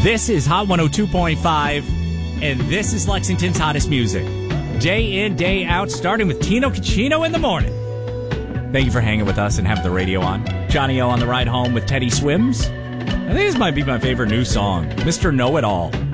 This is Hot 102.5, and this is Lexington's hottest music. Day in, day out, starting with Tino Cucino in the morning. Thank you for hanging with us and having the radio on. Johnny O on the ride home with Teddy Swims. I think this might be my favorite new song, Mr. Know-It-All.